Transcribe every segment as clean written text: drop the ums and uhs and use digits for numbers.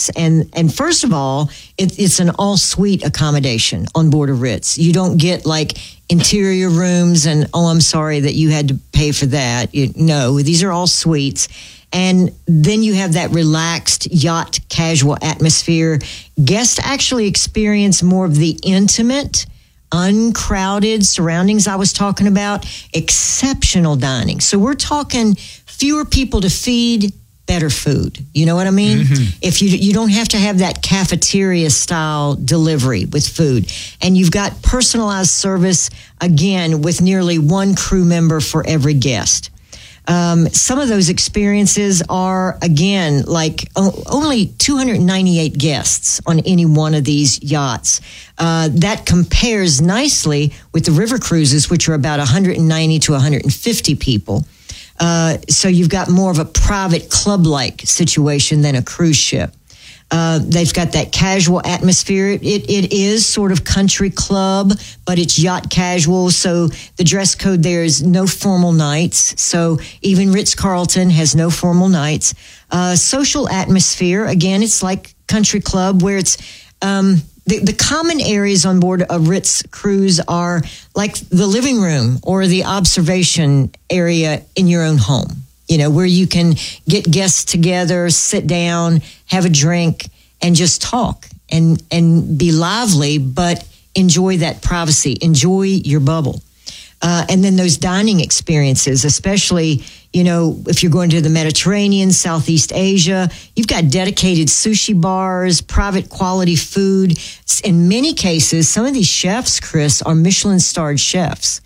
Ritz. And first of all, it's an all-suite accommodation on board a Ritz. You don't get like interior rooms and, oh, I'm sorry that you had to pay for that. No, these are all suites. And then you have that relaxed yacht casual atmosphere. Guests actually experience more of the intimate, uncrowded surroundings I was talking about. Exceptional dining. So we're talking fewer people to feed, better food. You know what I mean? Mm-hmm. If you don't have to have that cafeteria style delivery with food, and you've got personalized service, again, with nearly one crew member for every guest. Some of those experiences are, again, like only 298 guests on any one of these yachts. That compares nicely with the river cruises, which are about 190 to 150 people. So you've got more of a private club-like situation than a cruise ship. They've got that casual atmosphere. It is sort of country club, but it's yacht casual. So the dress code there is no formal nights. So even Ritz-Carlton has no formal nights. Social atmosphere, again, it's like country club where it's the common areas on board a Ritz cruise are like the living room or the observation area in your own home. You know, where you can get guests together, sit down, have a drink, and just talk and be lively, but enjoy that privacy, enjoy your bubble. And then those dining experiences, especially, you know, if you're going to the Mediterranean, Southeast Asia, you've got dedicated sushi bars, private quality food. In many cases, some of these chefs, Chris, are Michelin-starred chefs.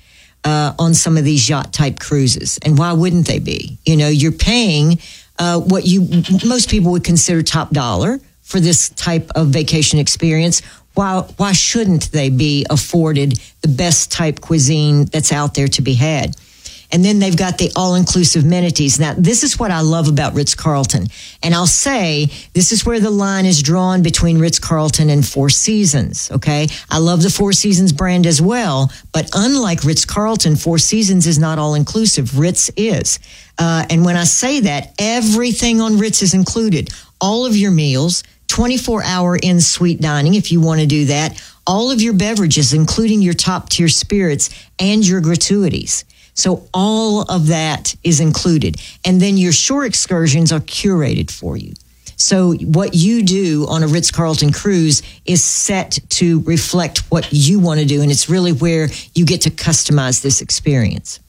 On some of these yacht-type cruises. And why wouldn't they be? You know, you're paying what most people would consider top dollar for this type of vacation experience. Why shouldn't they be afforded the best type cuisine that's out there to be had? And then they've got the all-inclusive amenities. Now, this is what I love about Ritz-Carlton. And I'll say this is where the line is drawn between Ritz-Carlton and Four Seasons, okay? I love the Four Seasons brand as well, but unlike Ritz-Carlton, Four Seasons is not all-inclusive. Ritz is. And when I say that, everything on Ritz is included. All of your meals, 24-hour in-suite dining if you want to do that, all of your beverages, including your top-tier spirits and your gratuities. So all of that is included. And then your shore excursions are curated for you. So what you do on a Ritz-Carlton cruise is set to reflect what you want to do. And it's really where you get to customize this experience.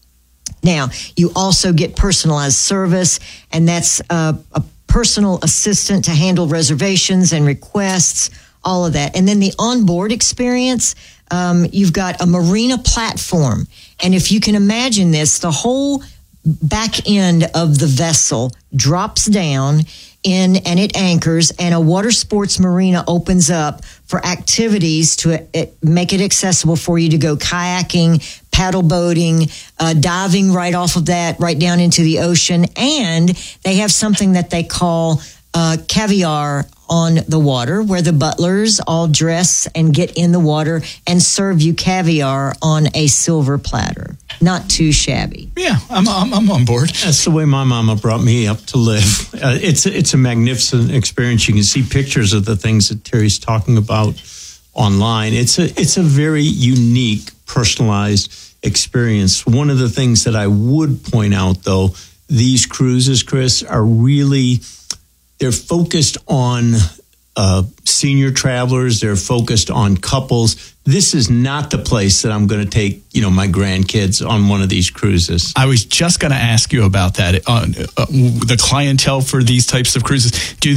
Now, you also get personalized service, and that's a personal assistant to handle reservations and requests, all of that. And then the onboard experience, you've got a marina platform. And if you can imagine this, the whole back end of the vessel drops down and it anchors, and a water sports marina opens up for activities to make it accessible for you to go kayaking, paddle boating, diving right off of that, right down into the ocean. And they have something that they call caviar on the water, where the butlers all dress and get in the water and serve you caviar on a silver platter. Not too shabby. Yeah, I'm on board. That's the way my mama brought me up to live. It's a magnificent experience. You can see pictures of the things that Terry's talking about online. It's a very unique, personalized experience. One of the things that I would point out, though, these cruises, Chris, are really, they're focused on senior travelers. They're focused on couples. This is not the place that I'm going to take, my grandkids on one of these cruises. I was just going to ask you about that. The clientele for these types of cruises, do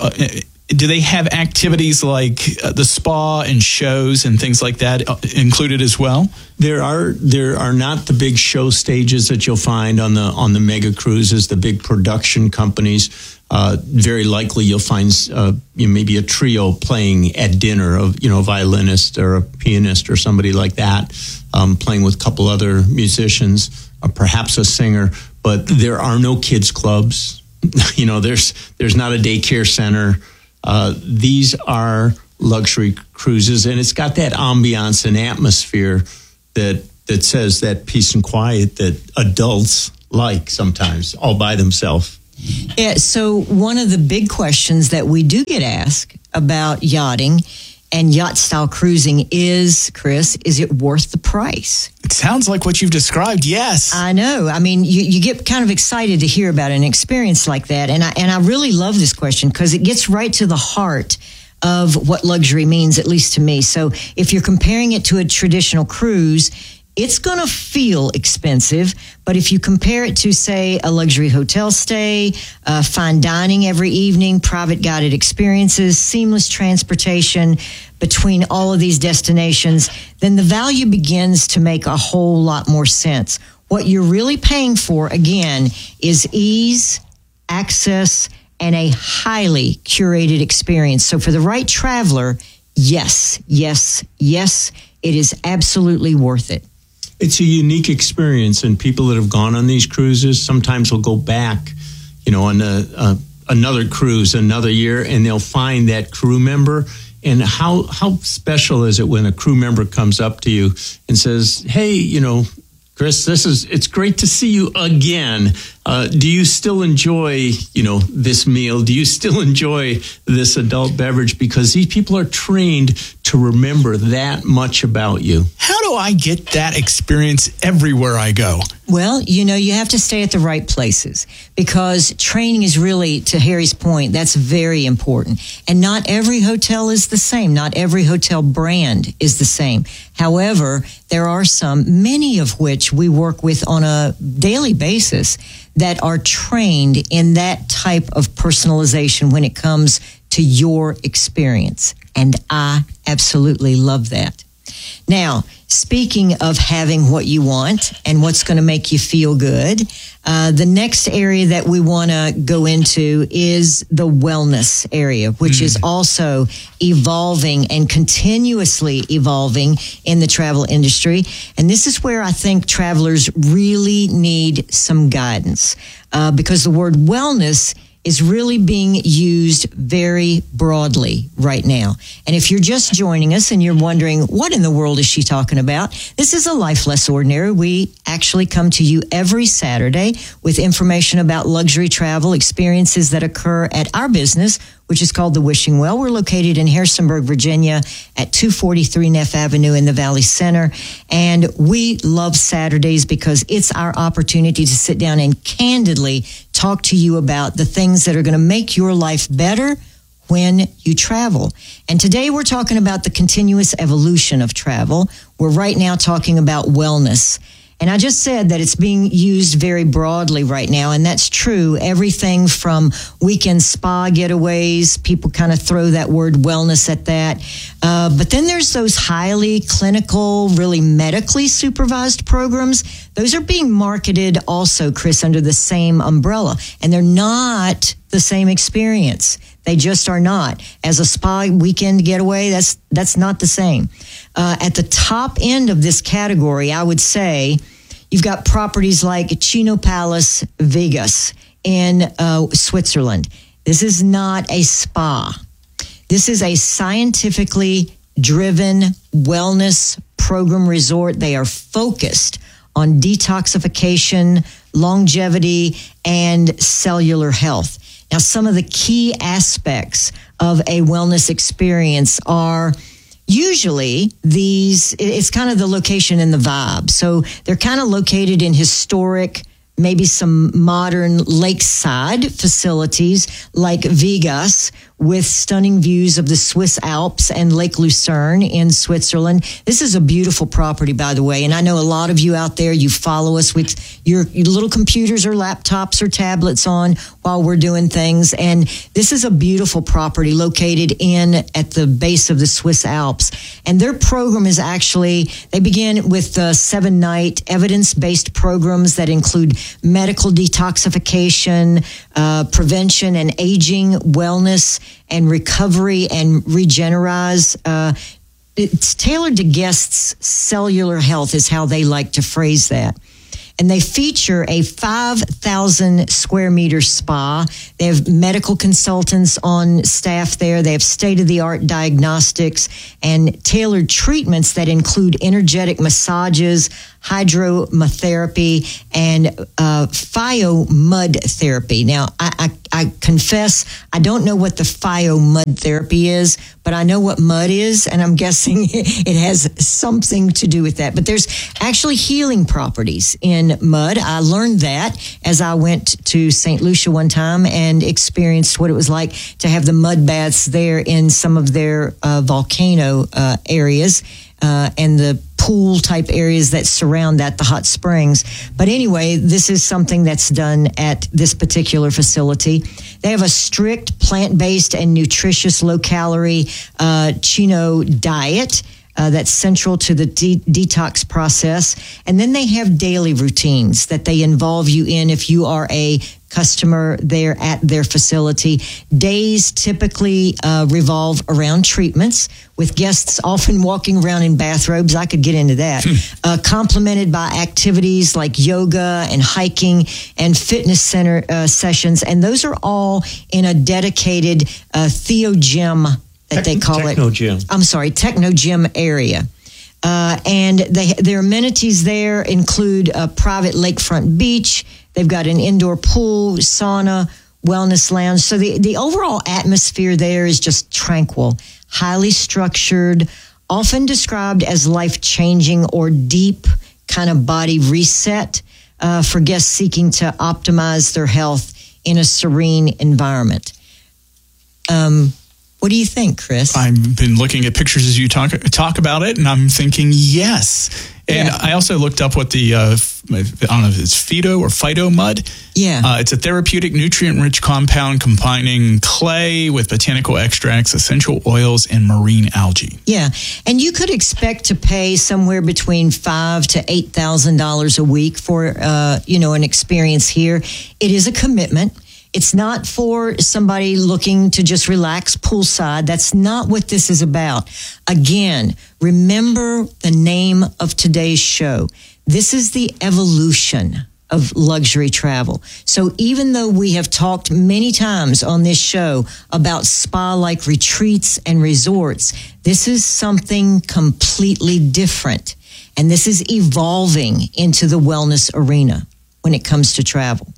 they have activities like the spa and shows and things like that included as well? There are not the big show stages that you'll find on the mega cruises, the big production companies. Very likely you'll find maybe a trio playing at dinner, a violinist or a pianist or somebody like that, playing with a couple other musicians, or perhaps a singer. But there are no kids clubs. There's not a daycare center. These are luxury cruises, and it's got that ambiance and atmosphere that says that peace and quiet that adults like sometimes all by themselves. Yeah, so one of the big questions that we do get asked about yachting and yacht style cruising is, Chris, is it worth the price? It sounds like what you've described. Yes. I know. I mean, you get kind of excited to hear about an experience like that. And I really love this question because it gets right to the heart of what luxury means, at least to me. So if you're comparing it to a traditional cruise, it's going to feel expensive, but if you compare it to, say, a luxury hotel stay, fine dining every evening, private guided experiences, seamless transportation between all of these destinations, then the value begins to make a whole lot more sense. What you're really paying for, again, is ease, access, and a highly curated experience. So for the right traveler, yes, it is absolutely worth it. It's a unique experience, and people that have gone on these cruises sometimes will go back, on another cruise another year, and they'll find that crew member. And how special is it when a crew member comes up to you and says, "Hey, Chris, it's great to see you again. Do you still enjoy, this meal? Do you still enjoy this adult beverage?" Because these people are trained to remember that much about you. How do I get that experience everywhere I go? Well, you have to stay at the right places because training is really, to Harry's point, that's very important. And not every hotel is the same. Not every hotel brand is the same. However, there are some, many of which we work with on a daily basis that are trained in that type of personalization when it comes to your experience. And I absolutely love that. Now, speaking of having what you want and what's going to make you feel good, the next area that we want to go into is the wellness area, which is also evolving and continuously evolving in the travel industry. And this is where I think travelers really need some guidance because the word wellness is really being used very broadly right now. And if you're just joining us and you're wondering, what in the world is she talking about? This is a Life Less Ordinary. We actually come to you every Saturday with information about luxury travel experiences that occur at our business, which is called The Wishing Well. We're located in Harrisonburg, Virginia at 243 Neff Avenue in the Valley Center. And we love Saturdays because it's our opportunity to sit down and candidly talk to you about the things that are going to make your life better when you travel. And today we're talking about the continuous evolution of travel. We're right now talking about wellness. And I just said that it's being used very broadly right now, and that's true. Everything from weekend spa getaways, people kind of throw that word wellness at that. But then there's those highly clinical, really medically supervised programs. Those are being marketed also, Chris, under the same umbrella, and they're not the same experience. They just are not. As a spa weekend getaway, that's not the same. At the top end of this category, I would say you've got properties like Chino Palace Vegas in Switzerland. This is not a spa. This is a scientifically driven wellness program resort. They are focused on detoxification, longevity, and cellular health. Now, some of the key aspects of a wellness experience are usually it's kind of the location and the vibe. So they're kind of located in historic, maybe some modern lakeside facilities like Vegas with stunning views of the Swiss Alps and Lake Lucerne in Switzerland. This is a beautiful property, by the way. And I know a lot of you out there, you follow us with your little computers or laptops or tablets on while we're doing things. And this is a beautiful property located at the base of the Swiss Alps. And their program is actually, they begin with 7-night evidence-based programs that include medical detoxification, prevention and aging, wellness, and recovery and regenerize. It's tailored to guests' cellular health is how they like to phrase that. And they feature a 5,000 square meter spa. They have medical consultants on staff there. They have state-of-the-art diagnostics and tailored treatments that include energetic massages, hydrotherapy, and phyomud therapy. Now, I confess, I don't know what the phyomud therapy is, but I know what mud is, and I'm guessing it has something to do with that. But there's actually healing properties in mud. I learned that as I went to St. Lucia one time and experienced what it was like to have the mud baths there in some of their volcano areas and the pool type areas that surround that, the hot springs. But anyway, this is something that's done at this particular facility. They have a strict plant-based and nutritious low-calorie Chino diet that's central to the detox process. And then they have daily routines that they involve you in if you are a customer there at their facility. Days typically revolve around treatments, with guests often walking around in bathrobes. I could get into that. Complemented by activities like yoga and hiking and fitness center sessions. And those are all in a dedicated TheoGym that they call Techno-Gym. Techno-Gym area. And their amenities there include a private lakefront beach. They've got an indoor pool, sauna, wellness lounge. So the overall atmosphere there is just tranquil, highly structured, often described as life-changing or deep kind of body reset for guests seeking to optimize their health in a serene environment. What do you think, Chris? I've been looking at pictures as you talk about it, and I'm thinking yes. And I also looked up what the, I don't know if it's phyto mud. Yeah. It's a therapeutic, nutrient-rich compound combining clay with botanical extracts, essential oils, and marine algae. Yeah. And you could expect to pay somewhere between $5,000 to $8,000 a week for, an experience here. It is a commitment. It's not for somebody looking to just relax poolside. That's not what this is about. Again, remember the name of today's show. This is the evolution of luxury travel. So even though we have talked many times on this show about spa-like retreats and resorts, this is something completely different. And this is evolving into the wellness arena when it comes to travel.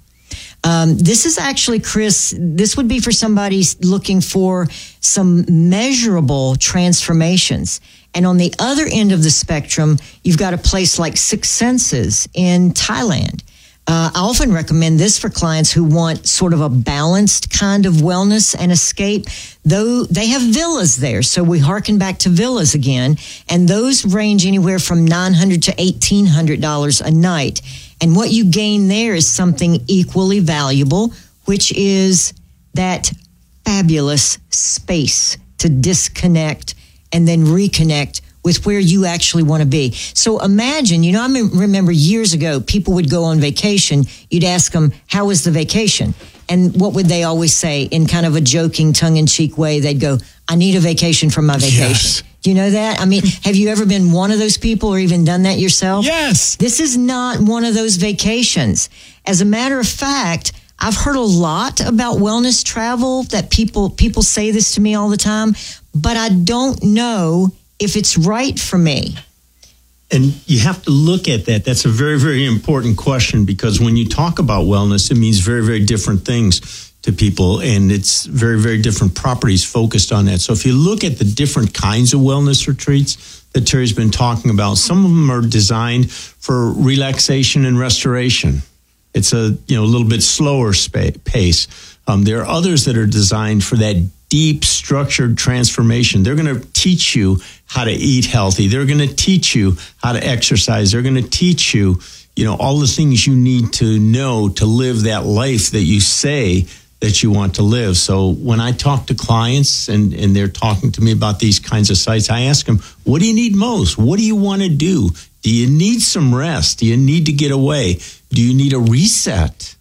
This is actually, Chris, this would be for somebody looking for some measurable transformations. And on the other end of the spectrum, you've got a place like Six Senses in Thailand. I often recommend this for clients who want sort of a balanced kind of wellness and escape, though they have villas there. So we hearken back to villas again, and those range anywhere from $900 to $1,800 a night. And what you gain there is something equally valuable, which is that fabulous space to disconnect and then reconnect with where you actually want to be. So imagine, I remember years ago, people would go on vacation. You'd ask them, how was the vacation? And what would they always say in kind of a joking, tongue-in-cheek way? They'd go, I need a vacation from my vacation. Yes. Do you know that? I mean, have you ever been one of those people or even done that yourself? Yes. This is not one of those vacations. As a matter of fact, I've heard a lot about wellness travel that people say this to me all the time, but I don't know if it's right for me. And you have to look at that. That's a very, very important question, because when you talk about wellness, it means very, very different things to people, and it's very, very different properties focused on that. So if you look at the different kinds of wellness retreats that Terry's been talking about, some of them are designed for relaxation and restoration. It's a little bit slower pace. There are others that are designed for that deep, structured transformation. They're going to teach you how to eat healthy. They're going to teach you how to exercise. They're going to teach you, all the things you need to know to live that life that you say that you want to live. So when I talk to clients and they're talking to me about these kinds of sites, I ask them, what do you need most? What do you want to do? Do you need some rest? Do you need to get away? Do you need a reset?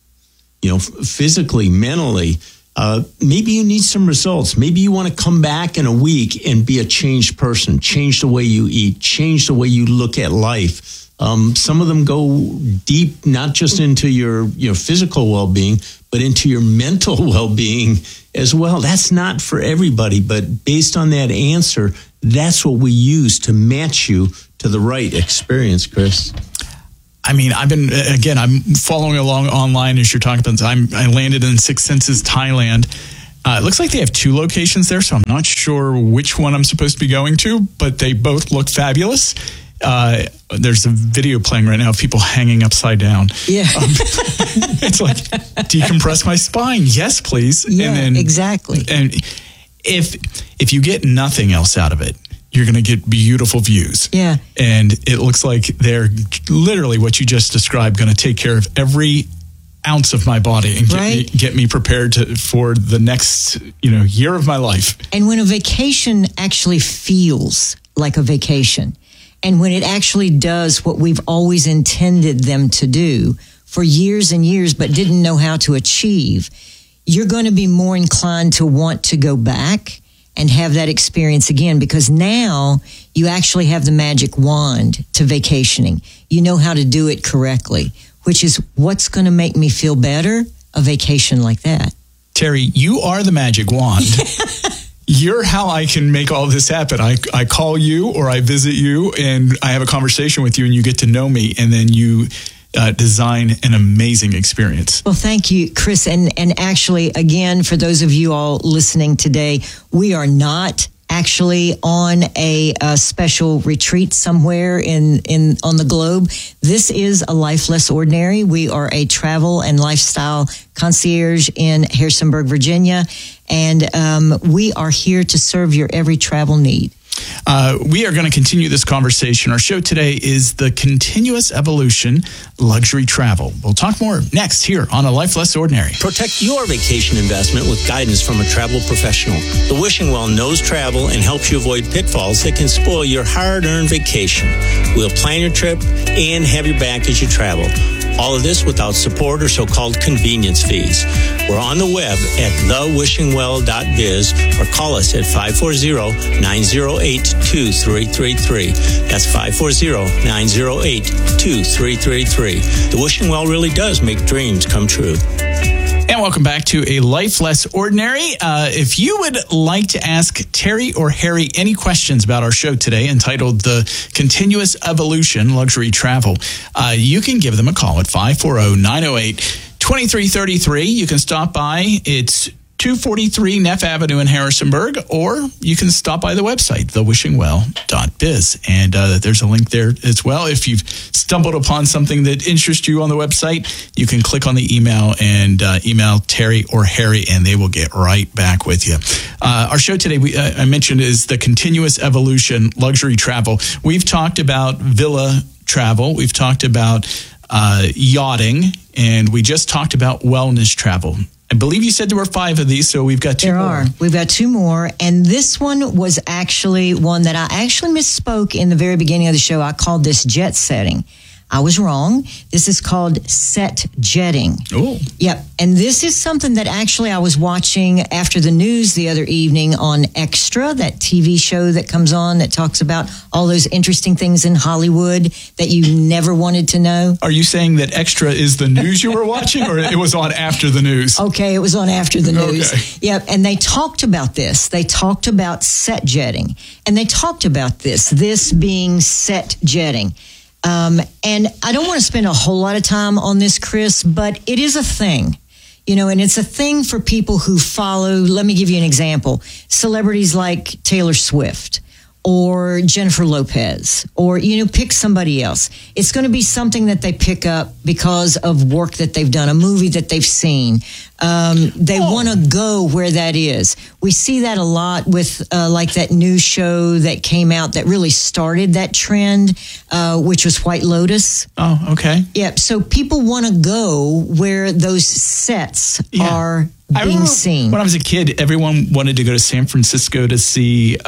Physically, mentally. Maybe you need some results. Maybe you want to come back in a week and be a changed person, change the way you eat, change the way you look at life. Some of them go deep, not just into your physical well-being, but into your mental well-being as well. That's not for everybody, but based on that answer, that's what we use to match you to the right experience, Chris. I mean, I'm following along online as you're talking about. I landed in Six Senses, Thailand. It looks like they have 2 locations there, so I'm not sure which one I'm supposed to be going to, but they both look fabulous. There's a video playing right now of people hanging upside down. Yeah. It's like, decompress my spine. Yes, please. Yeah, and then, exactly. And if you get nothing else out of it, you're going to get beautiful views. Yeah. And it looks like they're literally what you just described, going to take care of every ounce of my body and get me prepared for the next, year of my life. And when a vacation actually feels like a vacation, and when it actually does what we've always intended them to do for years and years, but didn't know how to achieve, you're going to be more inclined to want to go back and have that experience again, because now you actually have the magic wand to vacationing. You know how to do it correctly, which is what's going to make me feel better, a vacation like that. Terry, you are the magic wand. You're how I can make all this happen. I call you or I visit you and I have a conversation with you and you get to know me, and then you design an amazing experience. Well, thank you, Chris. And actually, again, for those of you all listening today, we are not actually on a special retreat somewhere on the globe. This is a Life Less Ordinary. We are a travel and lifestyle concierge in Harrisonburg, Virginia, and we are here to serve your every travel need. We are going to continue this conversation. Our show today is the Continuous Evolution Luxury Travel. We'll talk more next here on A Life Less Ordinary. Protect your vacation investment with guidance from a travel professional. The Wishing Well knows travel and helps you avoid pitfalls that can spoil your hard-earned vacation. We'll plan your trip and have your back as you travel. All of this without support or so-called convenience fees. We're on the web at thewishingwell.biz or call us at 540-908-2333. That's 540-908-2333. The Wishing Well really does make dreams come true. And welcome back to A Life Less Ordinary. If you would like to ask Terry or Harry any questions about our show today, entitled The Continuous Evolution Luxury Travel, you can give them a call at 540-908-2333. You can stop by. It's 243 Neff Avenue in Harrisonburg, or you can stop by the website, thewishingwell.biz. And there's a link there as well. If you've stumbled upon something that interests you on the website, you can click on the email and email Terry or Harry, and they will get right back with you. Our show today, I mentioned, is the Continuous Evolution Luxury Travel. We've talked about villa travel. We've talked about yachting, and we just talked about wellness travel. I believe you said there were 5 of these, so we've got 2 more. We've got 2 more, and this one was actually one that I actually misspoke in the very beginning of the show. I called this jet setting. I was wrong. This is called set jetting. Oh. Yep. And this is something that actually I was watching after the news the other evening on Extra, that TV show that comes on that talks about all those interesting things in Hollywood that you never wanted to know. Are you saying that Extra is the news you were watching, or it was on after the news? Okay, it was on after the news. Okay. Yep. And they talked about this. They talked about set jetting. And they talked about this being set jetting. And I don't want to spend a whole lot of time on this, Chris, but it is a thing, and it's a thing for people who follow. Let me give you an example. Celebrities like Taylor Swift or Jennifer Lopez, or, pick somebody else. It's going to be something that they pick up because of work that they've done, a movie that they've seen. They want to go where that is. We see that a lot with like that new show that came out that really started that trend, which was White Lotus. Oh, okay. Yep. So people want to go where those sets are being seen. When I was a kid, everyone wanted to go to San Francisco to see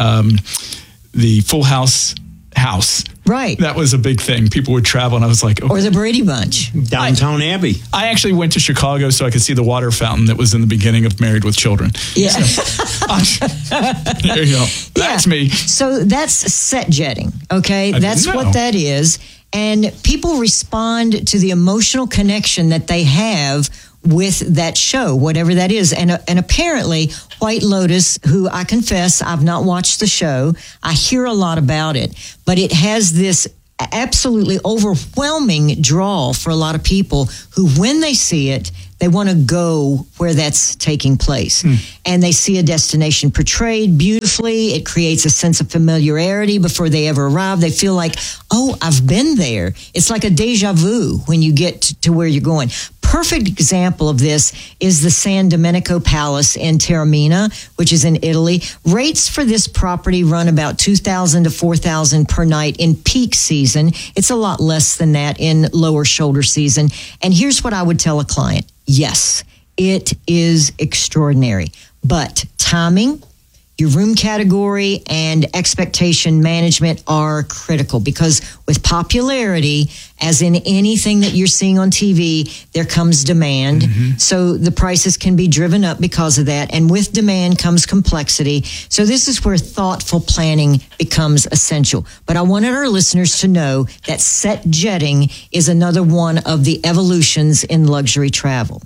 the Full House. Right. That was a big thing. People would travel, and I was like, okay. Or the Brady Bunch. Downtown Abbey. I actually went to Chicago so I could see the water fountain that was in the beginning of Married with Children. Yeah. So, there you go. That's me. So that's set jetting, okay? That's what that is. And people respond to the emotional connection that they have with that show, whatever that is. And apparently White Lotus, who I confess I've not watched the show, I hear a lot about it, but it has this absolutely overwhelming draw for a lot of people who, when they see it, they want to go where that's taking place. And they see a destination portrayed beautifully. It creates a sense of familiarity before they ever arrive. They feel like, oh, I've been there. It's like a deja vu when you get to where you're going. Perfect example of this is the San Domenico Palace in Taormina, which is in Italy. Rates for this property run about $2,000 to $4,000 per night in peak season. It's a lot less than that in lower shoulder season. And here's what I would tell a client. Yes, it is extraordinary, but timing, your room category, and expectation management are critical, because with popularity, as in anything that you're seeing on TV, there comes demand. So the prices can be driven up because of that. And with demand comes complexity. So this is where thoughtful planning becomes essential. But I wanted our listeners to know that set jetting is another one of the evolutions in luxury travel.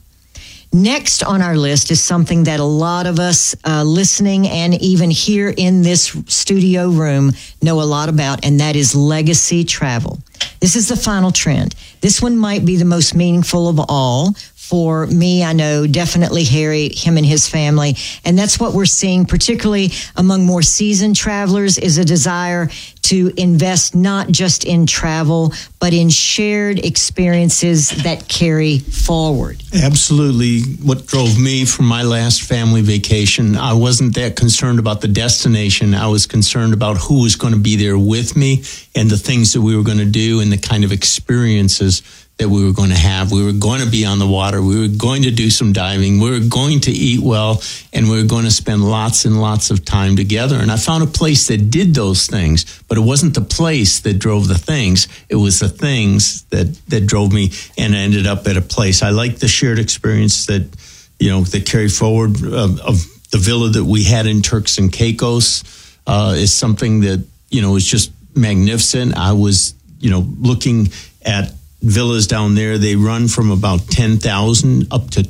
Next on our list is something that a lot of us listening and even here in this studio room know a lot about, and that is legacy travel. This is the final trend. This one might be the most meaningful of all. For me, I know definitely Harry, him and his family. And that's what we're seeing, particularly among more seasoned travelers, is a desire to invest not just in travel, but in shared experiences that carry forward. Absolutely. What drove me from my last family vacation, I wasn't that concerned about the destination. I was concerned about who was going to be there with me and the things that we were going to do and the kind of experiences that we were going to have. We were going to be on the water. We were going to do some diving. We were going to eat well, and we were going to spend lots and lots of time together. And I found a place that did those things, but it wasn't the place that drove the things. It was the things that drove me, and I ended up at a place. I like the shared experience that, that carry forward of the villa that we had in Turks and Caicos is something that, is just magnificent. I was, looking at villas down there. They run from about $10,000 up to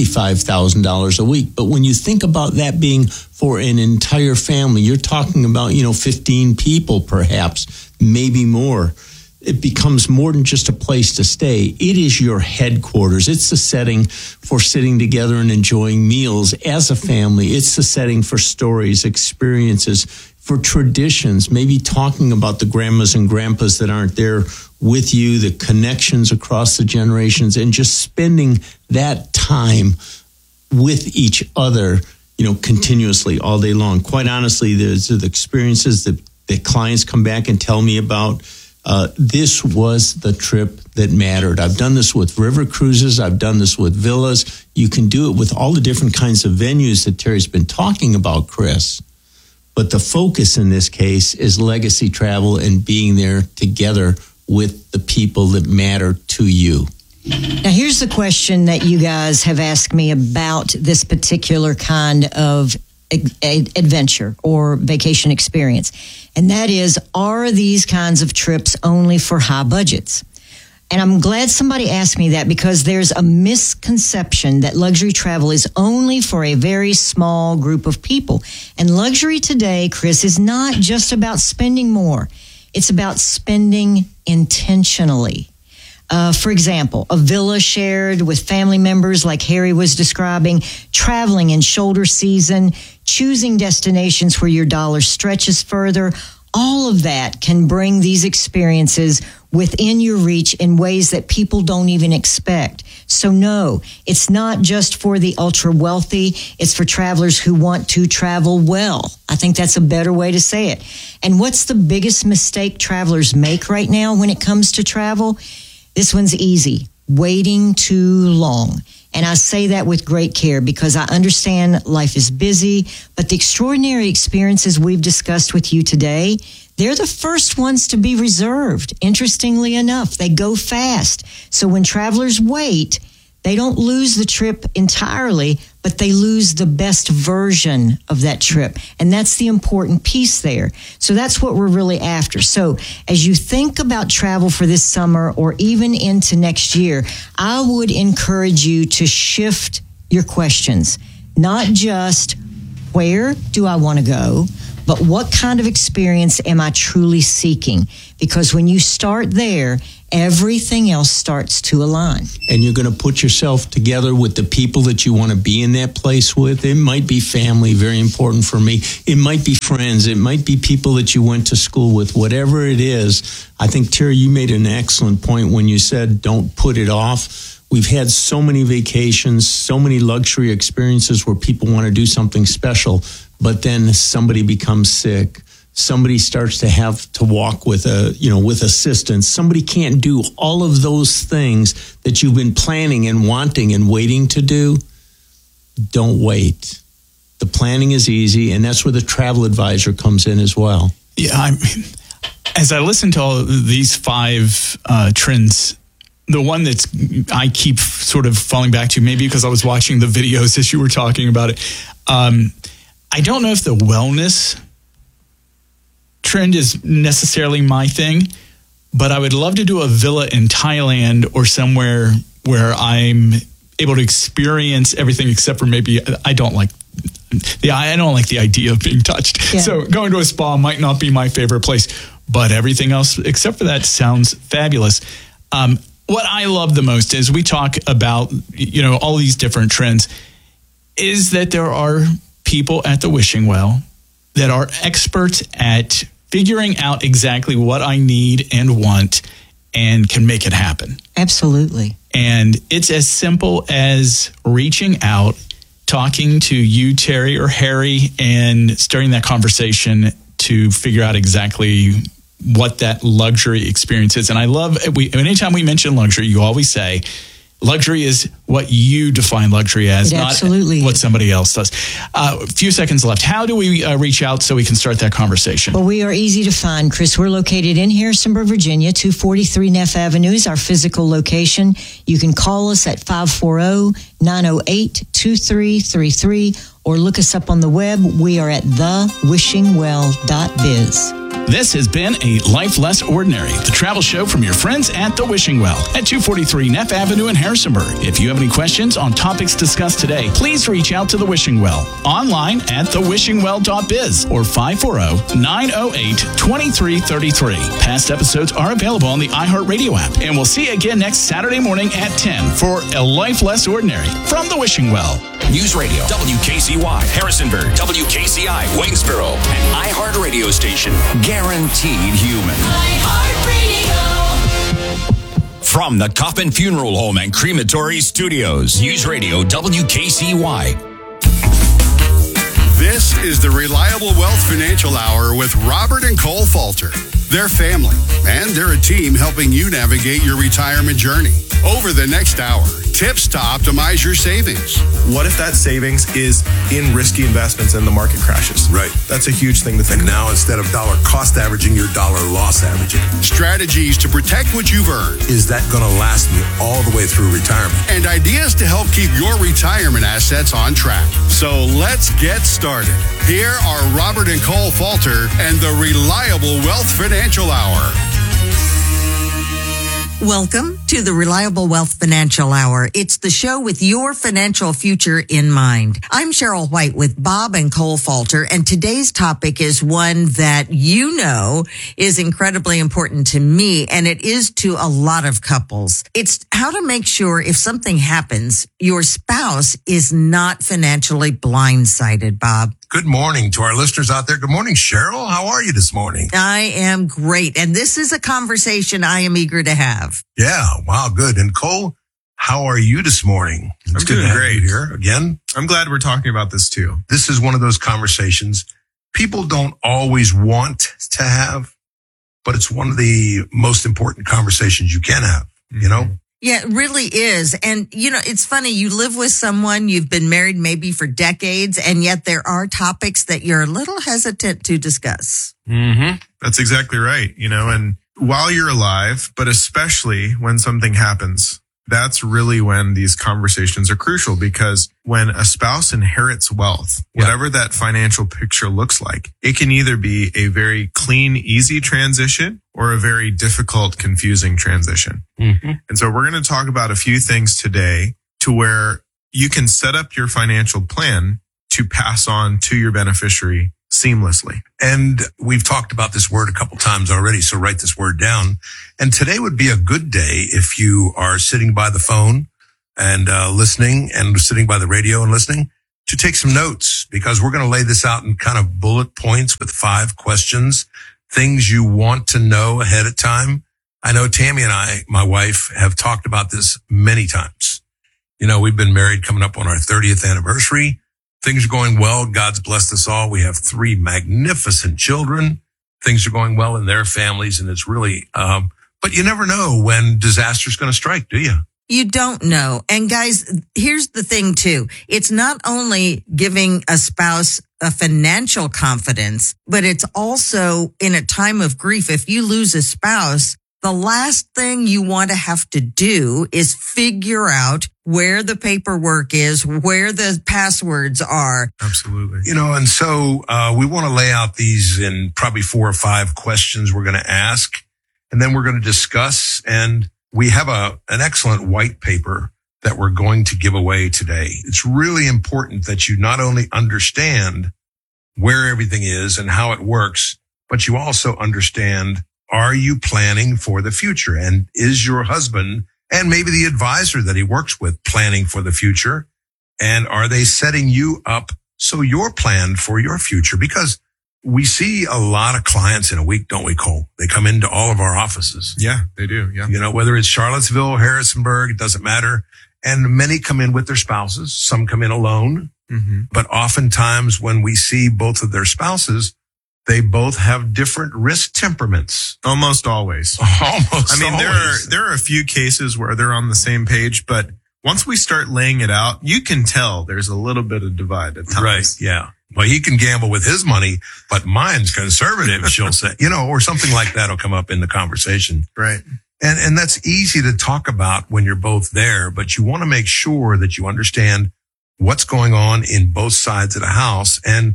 $25,000 a week. But when you think about that being for an entire family, you're talking about, 15 people perhaps, maybe more. It becomes more than just a place to stay. It is your headquarters. It's the setting for sitting together and enjoying meals as a family. It's the setting for stories, experiences, for traditions, maybe talking about the grandmas and grandpas that aren't there with you, the connections across the generations, and just spending that time with each other, continuously all day long. Quite honestly, there's the experiences that clients come back and tell me about. This was the trip that mattered. I've done this with river cruises. I've done this with villas. You can do it with all the different kinds of venues that Terry's been talking about, Chris. But the focus in this case is legacy travel and being there together with the people that matter to you. Now, here's the question that you guys have asked me about this particular kind of adventure or vacation experience. And that is, are these kinds of trips only for high budgets? And I'm glad somebody asked me that, because there's a misconception that luxury travel is only for a very small group of people. And luxury today, Chris, is not just about spending more. It's about spending intentionally. For example, a villa shared with family members like Harry was describing, traveling in shoulder season, choosing destinations where your dollar stretches further. All of that can bring these experiences within your reach in ways that people don't even expect. So no, it's not just for the ultra wealthy. It's for travelers who want to travel well. I think that's a better way to say it. And what's the biggest mistake travelers make right now when it comes to travel? This one's easy: waiting too long. And I say that with great care, because I understand life is busy, but the extraordinary experiences we've discussed with you today, they're the first ones to be reserved. Interestingly enough, they go fast. So when travelers wait, they don't lose the trip entirely, but they lose the best version of that trip. And that's the important piece there. So that's what we're really after. So as you think about travel for this summer or even into next year, I would encourage you to shift your questions. Not just where do I want to go, but what kind of experience am I truly seeking? Because when you start there, everything else starts to align. And you're going to put yourself together with the people that you want to be in that place with. It might be family, very important for me. It might be friends. It might be people that you went to school with. Whatever it is, I think, Terry, you made an excellent point when you said don't put it off. We've had so many vacations, so many luxury experiences where people want to do something special, but then somebody becomes sick. Somebody starts to have to walk with with assistance. Somebody can't do all of those things that you've been planning and wanting and waiting to do. Don't wait. The planning is easy, and that's where the travel advisor comes in as well. Yeah, as I listen to all these 5 trends, the one that's I keep sort of falling back to, maybe because I was watching the videos as you were talking about it. I don't know if the wellness trend is necessarily my thing, but I would love to do a villa in Thailand or somewhere where I'm able to experience everything except for maybe I don't like the idea of being touched. Yeah. So going to a spa might not be my favorite place, but everything else except for that sounds fabulous. What I love the most is we talk about, all these different trends, is that there are people at the Wishing Well that are experts at figuring out exactly what I need and want and can make it happen. Absolutely. And it's as simple as reaching out, talking to you, Terry, or Harry, and starting that conversation to figure out exactly what that luxury experience is. And I love, anytime we mention luxury, you always say, luxury is what you define luxury as, not what somebody else does. A few seconds left. How do we reach out so we can start that conversation? Well, we are easy to find, Chris. We're located in Harrisonburg, Virginia. 243 Neff Avenue is our physical location. You can call us at 540-908-2333 or look us up on the web. We are at thewishingwell.biz. This has been A Life Less Ordinary, the travel show from your friends at The Wishing Well at 243 Neff Avenue in Harrisonburg. If you have any questions on topics discussed today, please reach out to The Wishing Well online at thewishingwell.biz or 540-908-2333. Past episodes are available on the iHeartRadio app, and we'll see you again next Saturday morning at 10 for A Life Less Ordinary from The Wishing Well. News Radio, WKCY, Harrisonburg, WKCI, Waynesboro, an iHeartRadio station, guaranteed human. iHeartRadio. From the Coffin Funeral Home and Crematory Studios, News Radio, WKCY. This is the Reliable Wealth Financial Hour with Robert and Cole Falter. They're family, and they're a team helping you navigate your retirement journey. Over the next hour, tips to optimize your savings. What if that savings is in risky investments and the market crashes? Right. That's a huge thing to think about. And now instead of dollar cost averaging, you're dollar loss averaging. Strategies to protect what you've earned. Is that going to last me all the way through retirement? And ideas to help keep your retirement assets on track. So let's get started. Here are Robert and Cole Falter and the Reliable Wealth Financial Hour. Welcome to the Reliable Wealth Financial Hour. It's the show with your financial future in mind. I'm Cheryl White with Bob and Cole Falter, and today's topic is one that you know is incredibly important to me, and it is to a lot of couples. It's how to make sure if something happens, your spouse is not financially blindsided, Bob. Good morning to our listeners out there. Good morning, Cheryl. How are you this morning? I am great. And this is a conversation I am eager to have. Yeah. Wow. Good. And Cole, how are you this morning? I'm doing great here again. I'm glad we're talking about this too. This is one of those conversations people don't always want to have, but it's one of the most important conversations you can have, you know? Yeah, it really is. And, it's funny. You live with someone, you've been married maybe for decades, and yet there are topics that you're a little hesitant to discuss. Mm-hmm. That's exactly right. And while you're alive, but especially when something happens, that's really when these conversations are crucial, because when a spouse inherits wealth, whatever that financial picture looks like, it can either be a very clean, easy transition or a very difficult, confusing transition. Mm-hmm. And so we're going to talk about a few things today to where you can set up your financial plan to pass on to your beneficiary seamlessly. And we've talked about this word a couple times already, so write this word down. And today would be a good day if you are sitting by the phone and listening, and sitting by the radio and listening, to take some notes, because we're going to lay this out in kind of bullet points with 5 questions, things you want to know ahead of time. I know Tammy and I, my wife, have talked about this many times. You know, we've been married coming up on our 30th anniversary. Things are going well. God's blessed us all. We have 3 magnificent children. Things are going well in their families, and it's really, but you never know when disaster's going to strike, do you? You don't know. And guys, here's the thing too. It's not only giving a spouse a financial confidence, but it's also in a time of grief. If you lose a spouse, the last thing you want to have to do is figure out where the paperwork is, where the passwords are. Absolutely. You know, and so we want to lay out these in probably 4 or 5 questions we're going to ask, and then we're going to discuss. And we have an excellent white paper that we're going to give away today. It's really important that you not only understand where everything is and how it works, but you also understand, are you planning for the future? And is your husband and maybe the advisor that he works with planning for the future? And are they setting you up so you're planned for your future? Because we see a lot of clients in a week, don't we, Cole? They come into all of our offices. Yeah, they do. Yeah. You know, whether it's Charlottesville, Harrisonburg, it doesn't matter. And many come in with their spouses. Some come in alone. Mm-hmm. But oftentimes when we see both of their spouses, they both have different risk temperaments. Almost always. Almost I mean, always. there are a few cases where they're on the same page, but once we start laying it out, you can tell there's a little bit of divide at times. Right. Yeah. Well, he can gamble with his money, but mine's conservative, she'll say, you know, or something like that will come up in the conversation. Right. And that's easy to talk about when you're both there, but you want to make sure that you understand what's going on in both sides of the house. And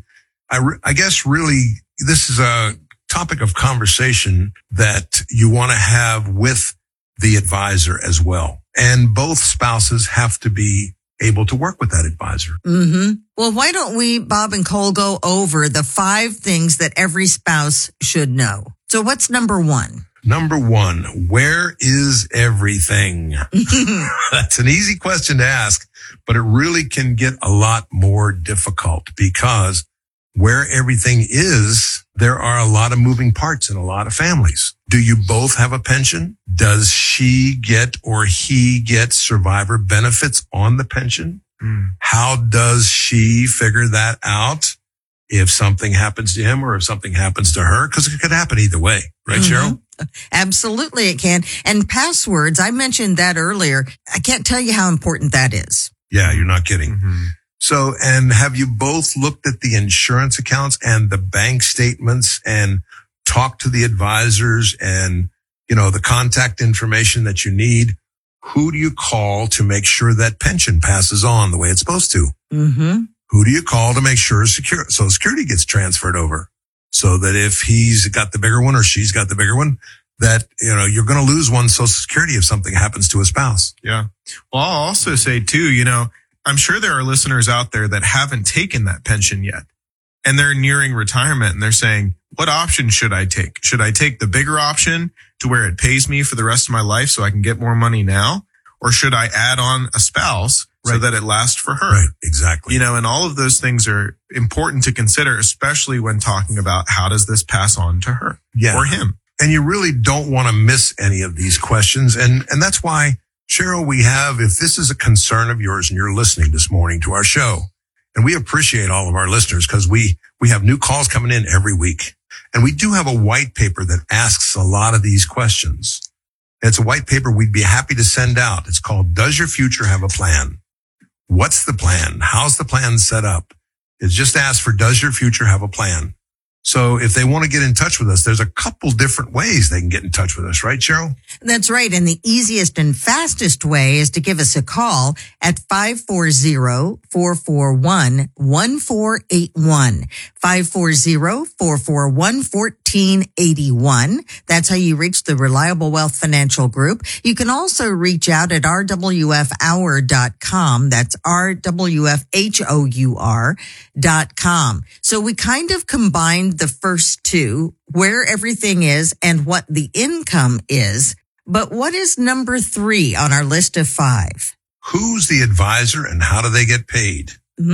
I guess really this is a topic of conversation that you want to have with the advisor as well. And both spouses have to be able to work with that advisor. Mm-hmm. Well, why don't we, Bob and Cole, go over the 5 things that every spouse should know? So what's number 1? Number 1, where is everything? That's an easy question to ask, but it really can get a lot more difficult, because where everything is, there are a lot of moving parts in a lot of families. Do you both have a pension? Does she get or he get survivor benefits on the pension? How does she figure that out if something happens to him or if something happens to her? Because it could happen either way. Right, Cheryl? Absolutely, it can. And passwords, I mentioned that earlier. I can't tell you how important that is. Yeah, you're not kidding. Mm-hmm. So, and have you both looked at the insurance accounts and the bank statements and talked to the advisors and, you know, the contact information that you need? Who do you call to make sure that pension passes on the way it's supposed to? Mm-hmm. Who do you call to make sure Social Security gets transferred over? So that if he's got the bigger one or she's got the bigger one, that, you know, you're going to lose one Social Security if something happens to a spouse. Yeah. Well, I'll also say too, you know, I'm sure there are listeners out there that haven't taken that pension yet, and they're nearing retirement, and they're saying, what option should I take? Should I take the bigger option to where it pays me for the rest of my life so I can get more money now? Or should I add on a spouse so that it lasts for her? Right, exactly. You know, and all of those things are important to consider, especially when talking about how does this pass on to her or him? And you really don't want to miss any of these questions. And that's why, Cheryl, we have, if this is a concern of yours and you're listening this morning to our show, and we appreciate all of our listeners because we have new calls coming in every week. And we do have a white paper that asks a lot of these questions. It's a white paper we'd be happy to send out. It's called, Does Your Future Have a Plan? What's the plan? How's the plan set up? It's just asked for, does your future have a plan? So if they want to get in touch with us, there's a couple different ways they can get in touch with us, right, Cheryl? That's right. And the easiest and fastest way is to give us a call at 540-441-1481. 540-441-1481. That's how you reach the Reliable Wealth Financial Group. You can also reach out at rwfhour.com. That's rwfhour.com. So we kind of combined the first two, where everything is and what the income is. But what is number 3 on our list of 5? Who's the advisor and how do they get paid?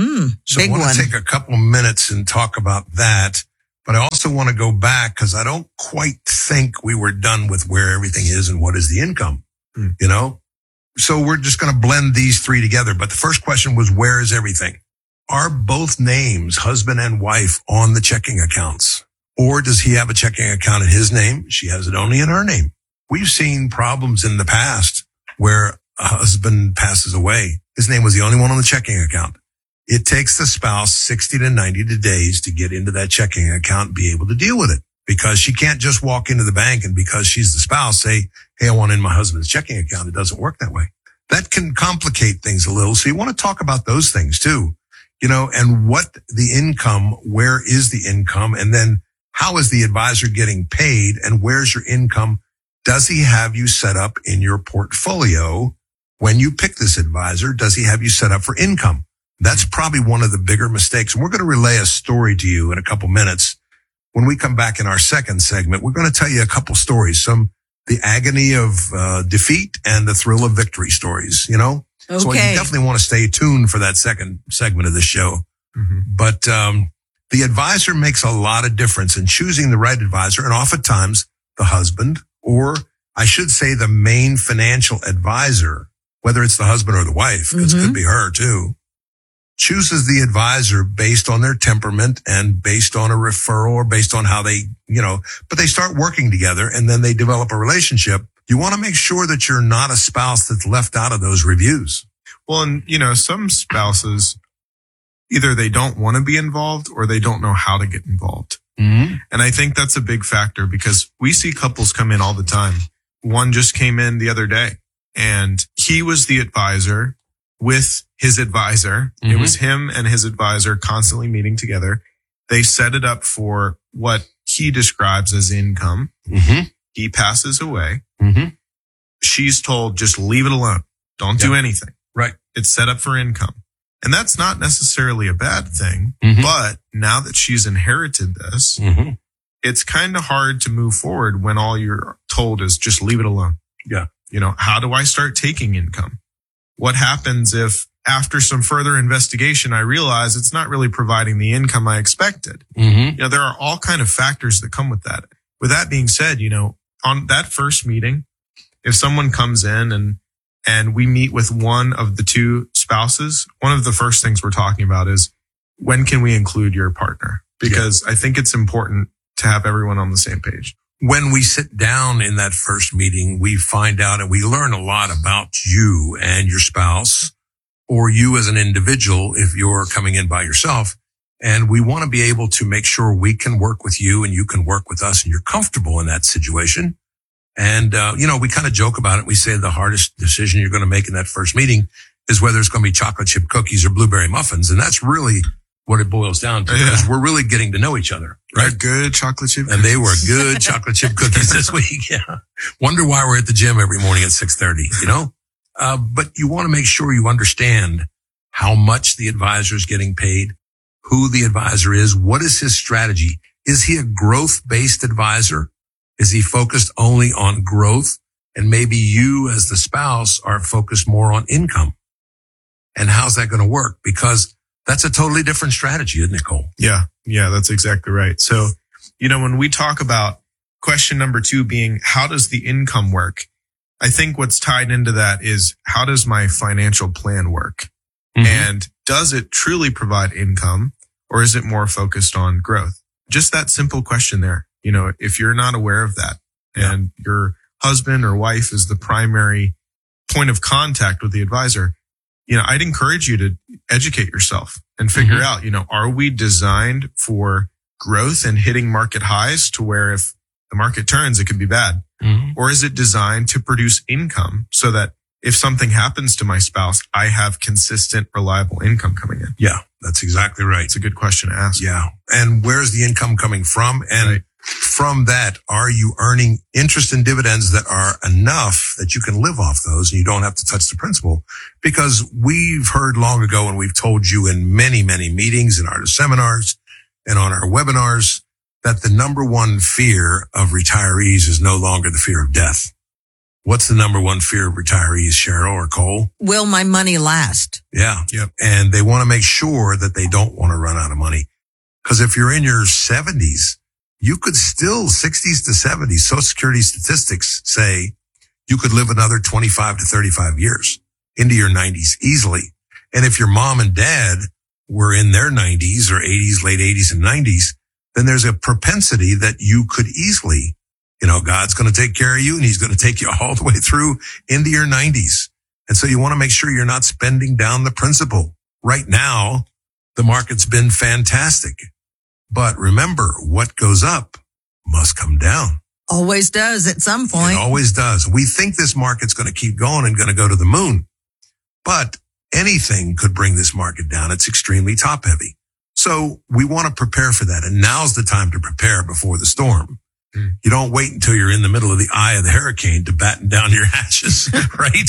So I want to take a couple of minutes and talk about that. But I also want to go back because I don't quite think we were done with where everything is and what is the income, you know? So we're just going to blend these 3 together. But the first question was, where is everything? Are both names, husband and wife, on the checking accounts? Or does he have a checking account in his name? She has it only in her name. We've seen problems in the past where a husband passes away. His name was the only one on the checking account. It takes the spouse 60 to 90 days to get into that checking account and be able to deal with it, because she can't just walk into the bank and because she's the spouse say, hey, I want in my husband's checking account. It doesn't work that way. That can complicate things a little. So you want to talk about those things too, you know, and what the income, where is the income? And then how is the advisor getting paid and where's your income? Does he have you set up in your portfolio when you pick this advisor? Does he have you set up for income? That's probably one of the bigger mistakes. And we're going to relay a story to you in a couple minutes. When we come back in our second segment, we're going to tell you a couple stories, the agony of defeat and the thrill of victory stories, you know? Okay. So you definitely want to stay tuned for that second segment of the show. But the advisor makes a lot of difference in choosing the right advisor. And oftentimes the husband, or I should say the main financial advisor, whether it's the husband or the wife, because it could be her too, chooses the advisor based on their temperament and based on a referral or based on how they, you know, but they start working together and then they develop a relationship. You want to make sure that you're not a spouse that's left out of those reviews. Well, and you know, some spouses, either they don't want to be involved or they don't know how to get involved. And I think that's a big factor because we see couples come in all the time. One just came in the other day and he was the advisor with his advisor. It was him and his advisor constantly meeting together. They set it up for what he describes as income. He passes away. She's told, just leave it alone. Don't do anything. Right. It's set up for income. And that's not necessarily a bad thing. But now that she's inherited this, it's kind of hard to move forward when all you're told is just leave it alone. Yeah. You know, how do I start taking income? What happens if after some further investigation, I realize it's not really providing the income I expected? You know, there are all kind of factors that come with that. With that being said, you know, on that first meeting, if someone comes in and we meet with one of the two spouses, one of the first things we're talking about is when can we include your partner? Because I think it's important to have everyone on the same page. When we sit down in that first meeting, we find out and we learn a lot about you and your spouse, or you as an individual if you're coming in by yourself. And we want to be able to make sure we can work with you and you can work with us and you're comfortable in that situation. And, you know, we kind of joke about it. We say the hardest decision you're going to make in that first meeting is whether it's going to be chocolate chip cookies or blueberry muffins. And that's really what it boils down to, because we're really getting to know each other, right? They're good chocolate chip cookies. And they were good chocolate chip cookies this week. Yeah. Wonder why we're at the gym every morning at 6:30, you know? But you want to make sure you understand how much the advisor is getting paid, who the advisor is, what is his strategy? Is he a growth-based advisor? Is he focused only on growth? And maybe you as the spouse are focused more on income. And how's that going to work? Because that's a totally different strategy, isn't it, Cole? Yeah, that's exactly right. So, you know, when we talk about question number 2 being, how does the income work? I think what's tied into that is, how does my financial plan work? And does it truly provide income, or is it more focused on growth? Just that simple question there. You know, if you're not aware of that and your husband or wife is the primary point of contact with the advisor, you know, I'd encourage you to educate yourself and figure out, you know, are we designed for growth and hitting market highs to where if the market turns, it could be bad? Mm-hmm. Or is it designed to produce income so that if something happens to my spouse, I have consistent, reliable income coming in? Yeah, that's exactly right. It's a good question to ask. Yeah. And where's the income coming from? And from that, are you earning interest and dividends that are enough that you can live off those and you don't have to touch the principal? Because we've heard long ago, and we've told you in many, many meetings, in our seminars and on our webinars, that the number one fear of retirees is no longer the fear of death. What's the number one fear of retirees, Cheryl or Cole? Will my money last? Yeah. Yep. And they want to make sure that they don't want to run out of money. Because if you're in your 70s, you could still, 60s to 70s, Social Security statistics say you could live another 25 to 35 years into your 90s easily. And if your mom and dad were in their 90s or 80s, late 80s and 90s, then there's a propensity that you could easily, God's going to take care of you and he's going to take you all the way through into your 90s. And so you want to make sure you're not spending down the principal. Right now, the market's been fantastic. But remember, what goes up must come down. Always does at some point. It always does. We think this market's going to keep going and going to go to the moon. But anything could bring this market down. It's extremely top heavy. So we want to prepare for that. And now's the time to prepare before the storm. You don't wait until you're in the middle of the eye of the hurricane to batten down your hatches, right?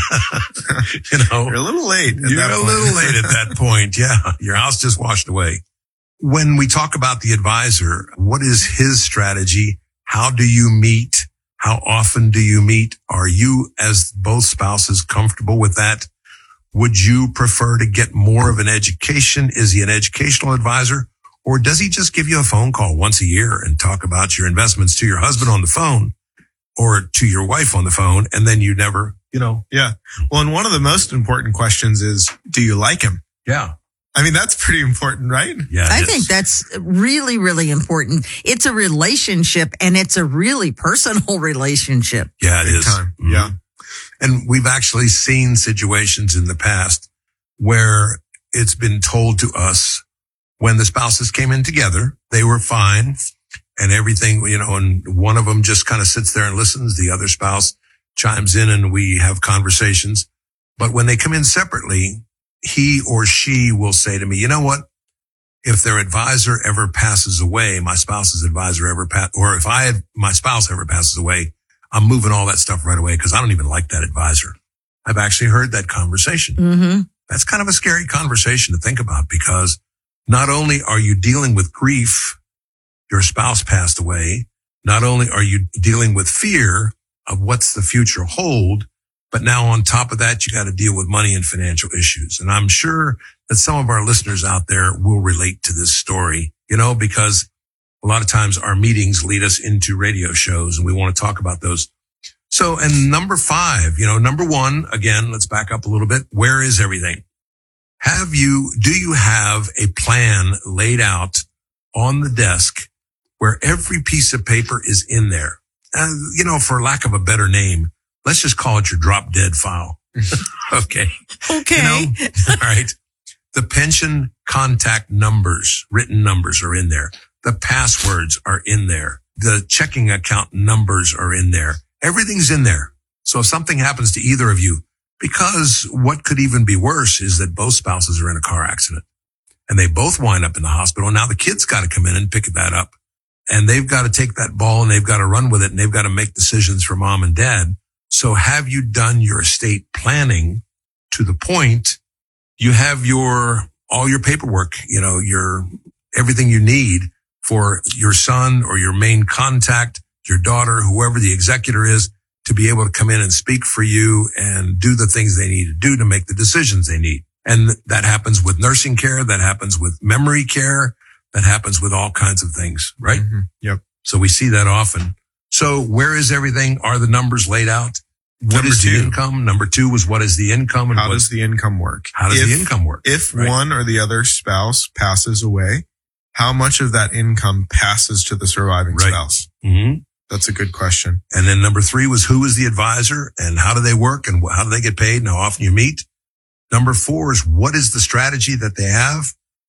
You're a little late. You're a little late at that point. Yeah. Your house just washed away. When we talk about the advisor, what is his strategy? How do you meet? How often do you meet? Are you, as both spouses, comfortable with that? Would you prefer to get more of an education? Is he an educational advisor? Or does he just give you a phone call once a year and talk about your investments to your husband on the phone or to your wife on the phone? And then you never, Yeah. Well, and one of the most important questions is, do you like him? Yeah. I mean, that's pretty important, right? Yeah. I think that's really, really important. It's a relationship and it's a really personal relationship. Yeah, it is. Time. Yeah. And we've actually seen situations in the past where it's been told to us when the spouses came in together, they were fine and everything, and one of them just kind of sits there and listens. The other spouse chimes in and we have conversations. But when they come in separately, he or she will say to me, you know what? If their advisor ever passes away, my spouse's advisor or if my spouse ever passes away, I'm moving all that stuff right away because I don't even like that advisor. I've actually heard that conversation. Mm-hmm. That's kind of a scary conversation to think about because not only are you dealing with grief, your spouse passed away, not only are you dealing with fear of what's the future hold, but now on top of that, you got to deal with money and financial issues. And I'm sure that some of our listeners out there will relate to this story, because a lot of times our meetings lead us into radio shows and we want to talk about those. So, and number 5, number 1, again, let's back up a little bit. Where is everything? Do you have a plan laid out on the desk where every piece of paper is in there? For lack of a better name, let's just call it your drop dead file. Okay. Okay. All right. The pension contact numbers, written numbers are in there. The passwords are in there. The checking account numbers are in there. Everything's in there. So if something happens to either of you, because what could even be worse is that both spouses are in a car accident and they both wind up in the hospital. Now the kids got to come in and pick that up and they've got to take that ball and they've got to run with it and they've got to make decisions for mom and dad. So have you done your estate planning to the point you have all your paperwork, your everything you need for your son or your main contact, your daughter, whoever the executor is, to be able to come in and speak for you and do the things they need to do to make the decisions they need. And that happens with nursing care. That happens with memory care. That happens with all kinds of things, right? Mm-hmm. Yep. So we see that often. So where is everything? Are the numbers laid out? What is the income? Number 2 was what is the income? And how does the income work? How does the income work? If one or the other spouse passes away, how much of that income passes to the surviving spouse? Mm-hmm. That's a good question. And then number 3 was who is the advisor and how do they work and how do they get paid and how often you meet? Number 4 is what is the strategy that they have?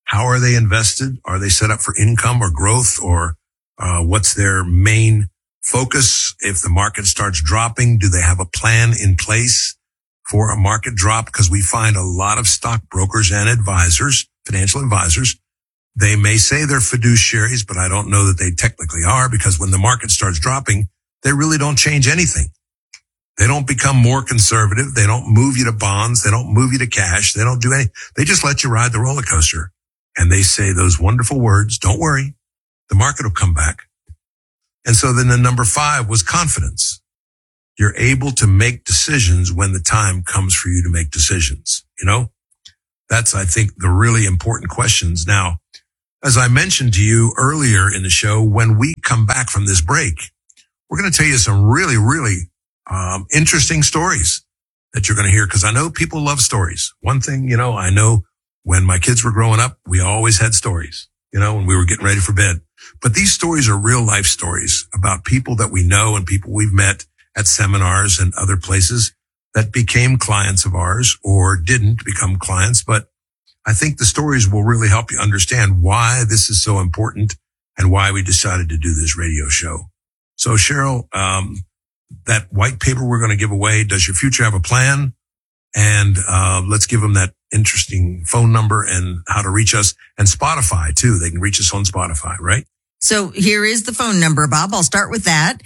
How are they invested? Are they set up for income or growth, or what's their main focus? If the market starts dropping, do they have a plan in place for a market drop? Because we find a lot of stockbrokers and advisors, financial advisors, they may say they're fiduciaries, but I don't know that they technically are, because when the market starts dropping, they really don't change anything. They don't become more conservative. They don't move you to bonds. They don't move you to cash. They don't do anything. They just let you ride the roller coaster. And they say those wonderful words, don't worry, the market will come back. And so then the number 5 was confidence. You're able to make decisions when the time comes for you to make decisions. You know, that's, I think, the really important questions. Now, as I mentioned to you earlier in the show, when we come back from this break, we're going to tell you some really, really interesting stories that you're going to hear, because I know people love stories. One thing, you know, I know when my kids were growing up, we always had stories, you know, when we were getting ready for bed. But these stories are real life stories about people that we know and people we've met at seminars and other places that became clients of ours or didn't become clients. But I think the stories will really help you understand why this is so important and why we decided to do this radio show. So Cheryl, that white paper we're going to give away, Does Your Future Have a Plan? And let's give them that interesting phone number and how to reach us, and Spotify too. They can reach us on Spotify, right? So here is the phone number, Bob. I'll start with that.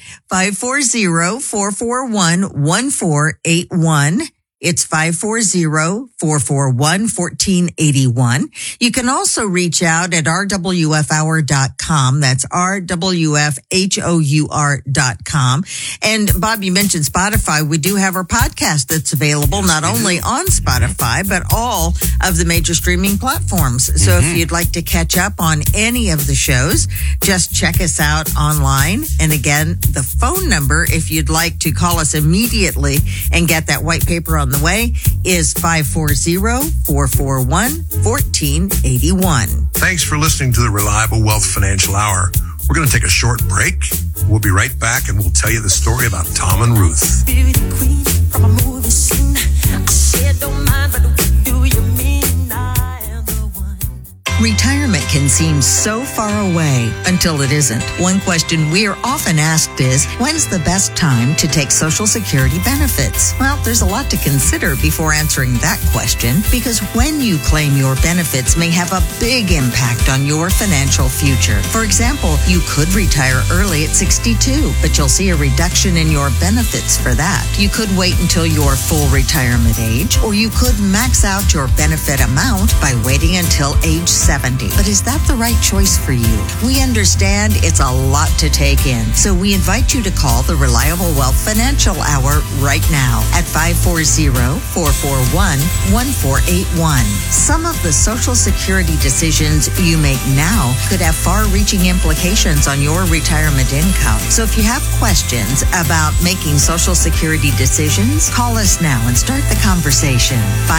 540-441-1481. It's 540-441-1481. You can also reach out at rwfhour.com. That's rwfhour.com. And Bob, you mentioned Spotify. We do have our podcast that's available not only on Spotify, but all of the major streaming platforms. So if you'd like to catch up on any of the shows, just check us out online. And again, the phone number, if you'd like to call us immediately and get that white paper on the way, is 540-441-1481. Thanks for listening to the Reliable Wealth Financial Hour. We're going to take a short break. We'll be right back, and we'll tell you the story about Tom and Ruth. Retirement can seem so far away until it isn't. One question we are often asked is, when's the best time to take Social Security benefits? Well, there's a lot to consider before answering that question, because when you claim your benefits may have a big impact on your financial future. For example, you could retire early at 62, but you'll see a reduction in your benefits for that. You could wait until your full retirement age, or you could max out your benefit amount by waiting until age 70. But is that the right choice for you? We understand it's a lot to take in, so we invite you to call the Reliable Wealth Financial Hour right now at 540-441-1481. Some of the Social Security decisions you make now could have far-reaching implications on your retirement income. So if you have questions about making Social Security decisions, call us now and start the conversation.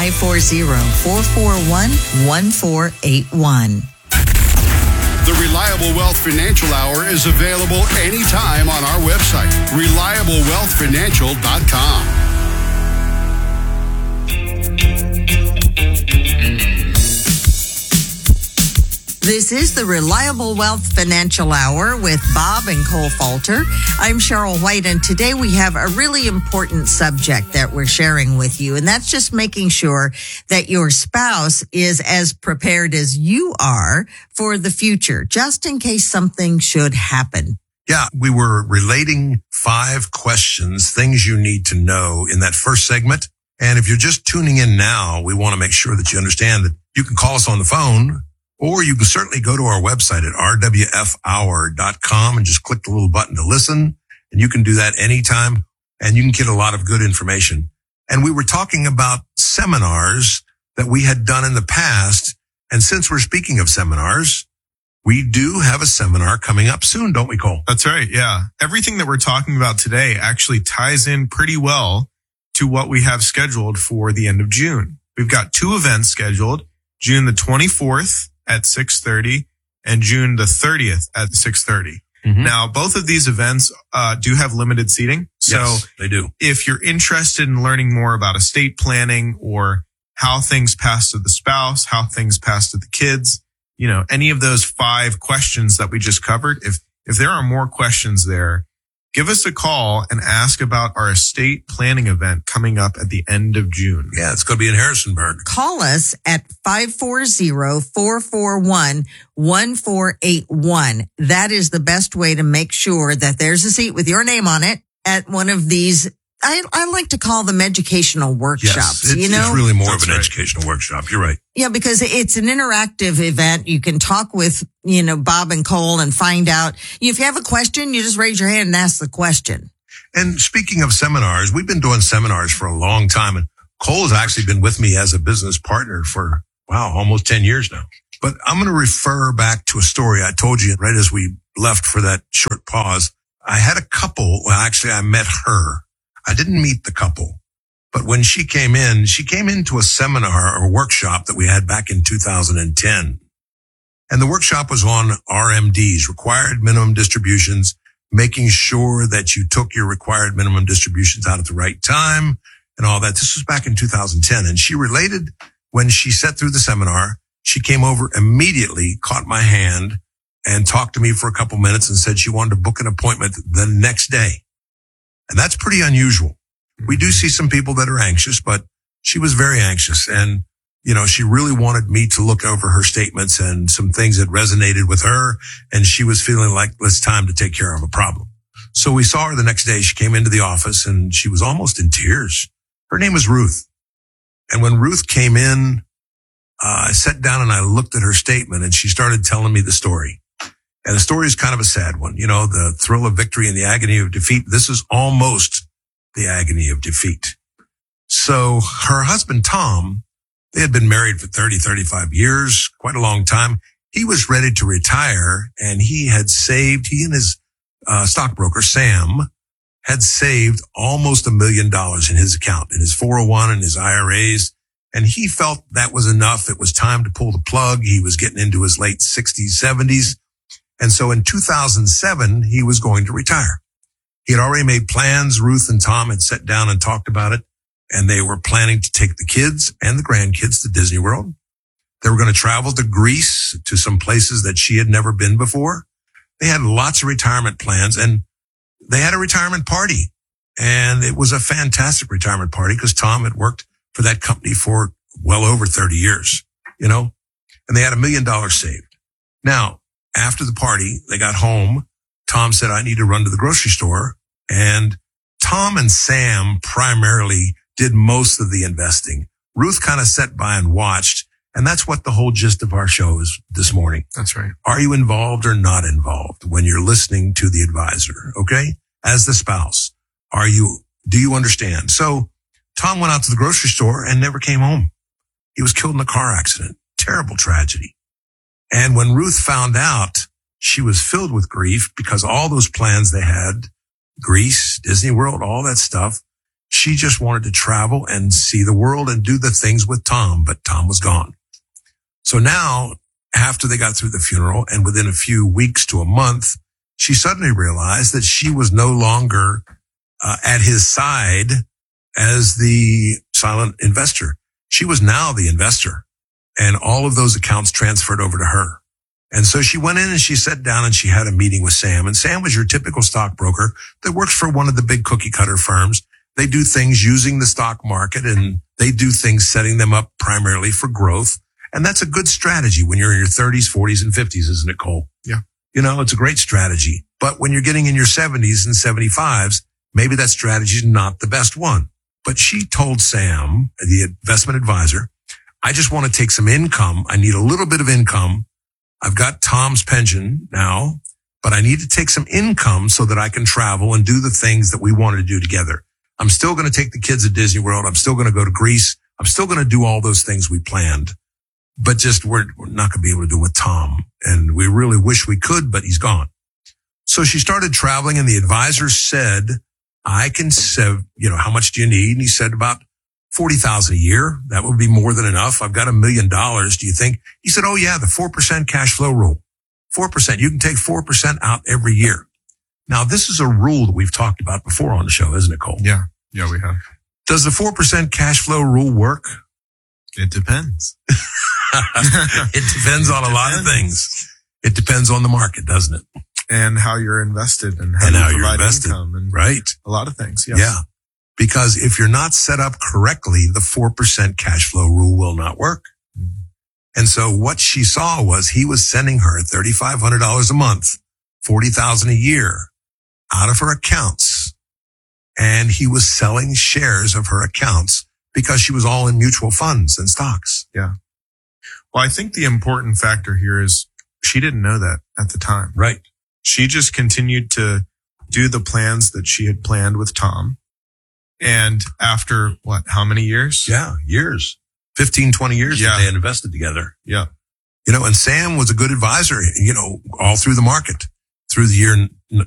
540-441-1481. The Reliable Wealth Financial Hour is available anytime on our website, ReliableWealthFinancial.com. This is the Reliable Wealth Financial Hour with Bob and Cole Falter. I'm Cheryl White, and today we have a really important subject that we're sharing with you, and that's just making sure that your spouse is as prepared as you are for the future, just in case something should happen. Yeah, we were relating 5 questions, things you need to know in that first segment. And if you're just tuning in now, we want to make sure that you understand that you can call us on the phone, or you can certainly go to our website at rwfhour.com and just click the little button to listen. And you can do that anytime, and you can get a lot of good information. And we were talking about seminars that we had done in the past. And since we're speaking of seminars, we do have a seminar coming up soon, don't we, Cole? That's right. Yeah. Everything that we're talking about today actually ties in pretty well to what we have scheduled for the end of June. We've got 2 events scheduled, June the 24th at 6:30 and June the 30th at 6:30. Now, both of these events do have limited seating. So yes, they do. If you're interested in learning more about estate planning or how things pass to the spouse, how things pass to the kids, any of those 5 questions that we just covered, if there are more questions there, give us a call and ask about our estate planning event coming up at the end of June. Yeah, it's going to be in Harrisonburg. Call us at 540-441-1481. That is the best way to make sure that there's a seat with your name on it at one of these. I like to call them educational workshops. Yes, it's really more of an educational workshop. You're right. Yeah, because it's an interactive event. You can talk with, Bob and Cole and find out. If you have a question, you just raise your hand and ask the question. And speaking of seminars, we've been doing seminars for a long time. And Cole has actually been with me as a business partner for, almost 10 years now. But I'm going to refer back to a story I told you right as we left for that short pause. I had a couple. Well, actually, I met her. I didn't meet the couple, but when she came into a seminar or workshop that we had back in 2010. And the workshop was on RMDs, required minimum distributions, making sure that you took your required minimum distributions out at the right time and all that. This was back in 2010. And she related when she sat through the seminar, she came over immediately, caught my hand and talked to me for a couple minutes and said she wanted to book an appointment the next day. And that's pretty unusual. We do see some people that are anxious, but she was very anxious. And, she really wanted me to look over her statements and some things that resonated with her. And she was feeling like it's time to take care of a problem. So we saw her the next day. She came into the office and she was almost in tears. Her name was Ruth. And when Ruth came in, I sat down and I looked at her statement and she started telling me the story. And the story is kind of a sad one. The thrill of victory and the agony of defeat. This is almost the agony of defeat. So her husband, Tom, they had been married for 30, 35 years, quite a long time. He was ready to retire and he and his stockbroker, Sam, had saved almost $1 million in his account, in his 401 and his IRAs. And he felt that was enough. It was time to pull the plug. He was getting into his late 60s, 70s. And so in 2007, he was going to retire. He had already made plans. Ruth and Tom had sat down and talked about it, and they were planning to take the kids and the grandkids to Disney World. They were going to travel to Greece, to some places that she had never been before. They had lots of retirement plans, and they had a retirement party. And it was a fantastic retirement party because Tom had worked for that company for well over 30 years, and they had $1 million saved. Now, after the party, they got home. Tom said, I need to run to the grocery store. And Tom and Sam primarily did most of the investing. Ruth kind of sat by and watched. And that's what the whole gist of our show is this morning. That's right. Are you involved or not involved when you're listening to the advisor? Okay. As the spouse, do you understand? So Tom went out to the grocery store and never came home. He was killed in a car accident. Terrible tragedy. And when Ruth found out, she was filled with grief because all those plans they had, Greece, Disney World, all that stuff, she just wanted to travel and see the world and do the things with Tom, but Tom was gone. So now, after they got through the funeral and within a few weeks to a month, she suddenly realized that she was no longer at his side as the silent investor. She was now the investor. And all of those accounts transferred over to her. And so she went in and she sat down and she had a meeting with Sam. And Sam was your typical stockbroker that works for one of the big cookie cutter firms. They do things using the stock market and they do things setting them up primarily for growth. And that's a good strategy when you're in your 30s, 40s, and 50s, isn't it, Cole? Yeah. It's a great strategy. But when you're getting in your 70s and 75s, maybe that strategy is not the best one. But she told Sam, the investment advisor, I just want to take some income. I need a little bit of income. I've got Tom's pension now, but I need to take some income so that I can travel and do the things that we wanted to do together. I'm still going to take the kids to Disney World. I'm still going to go to Greece. I'm still going to do all those things we planned, but just we're not going to be able to do it with Tom. And we really wish we could, but he's gone. So she started traveling and the advisor said, I can save, how much do you need? And he said about $40,000 a year. That would be more than enough. I've got $1 million. Do you think? He said, oh yeah, the 4% cash flow rule. 4%. You can take 4% out every year. Now, this is a rule that we've talked about before on the show, isn't it, Cole? Yeah. Yeah, we have. Does the 4% cash flow rule work? It depends. It depends on a lot of things. It depends on the market, doesn't it? And how you're invested and how you you're provide invested. income and Right. a lot of things. Yes. Yeah. Because if you're not set up correctly, the 4% cash flow rule will not work. And so what she saw was he was sending her $3,500 a month, $40,000 a year out of her accounts. And he was selling shares of her accounts because she was all in mutual funds and stocks. Yeah. Well, I think the important factor here is she didn't know that at the time. Right. She just continued to do the plans that she had planned with Tom. And after how many years? Yeah, years. 15, 20 years that they had invested together. Yeah. And Sam was a good advisor, all through the market, through the year